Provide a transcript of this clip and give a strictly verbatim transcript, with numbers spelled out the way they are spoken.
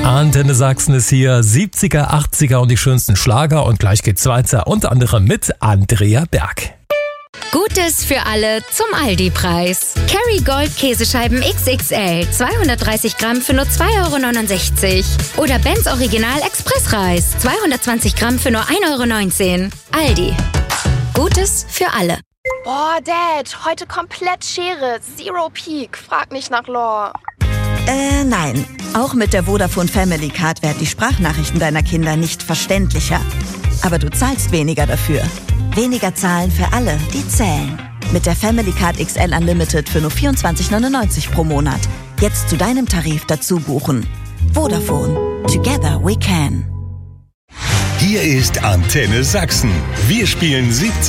Antenne Sachsen ist hier, siebziger, achtziger und die schönsten Schlager und gleich geht's weiter, unter anderem mit Andrea Berg. Gutes für alle zum Aldi-Preis. Kerry Gold Käsescheiben X X L, zweihundertdreißig Gramm für nur zwei Euro neunundsechzig. Oder Benz Original Expressreis, zweihundertzwanzig Gramm für nur ein Euro neunzehn. Aldi. Gutes für alle. Boah, Dad, heute komplett Schere. Zero Peak. Frag nicht nach Lore. Äh, nein. Auch mit der Vodafone Family Card werden die Sprachnachrichten deiner Kinder nicht verständlicher. Aber du zahlst weniger dafür. Weniger zahlen für alle, die zählen. Mit der Family Card X L Unlimited für nur vierundzwanzig neunundneunzig pro Monat. Jetzt zu deinem Tarif dazu buchen. Vodafone. Together we can. Hier ist Antenne Sachsen. Wir spielen siebzig